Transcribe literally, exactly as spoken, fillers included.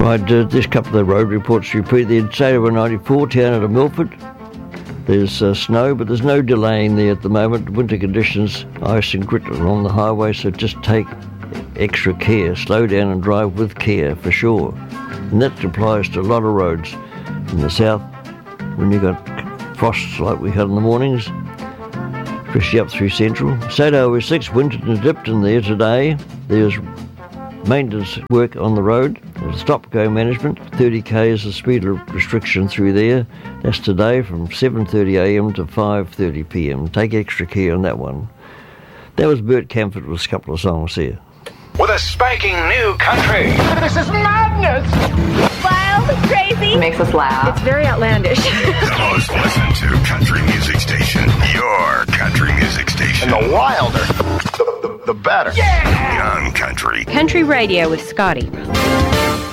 Right, uh, this couple of the road reports repeat. The State Highway ninety-four, town out of Milford. There's uh, snow, but there's no delaying there at the moment. Winter conditions, ice and grit are on the highway, so just take extra care. Slow down and drive with care, for sure. And that applies to a lot of roads in the south when you've got frosts like we had in the mornings, especially up through central. State Highway six, Winton and Dipton there today. There's maintenance work on the road. There's stop-go management. thirty k is the speed restriction through there. That's today from seven thirty a m to five thirty p m. Take extra care on that one. That was Bert Camford with a couple of songs here. With a spanking new country. This is madness! Wild, crazy. It makes us laugh. It's very outlandish. The most listened to country music station. Your country music station. And the wilder, the, the, the better. Yeah! Young Country. Country Radio with Scotty.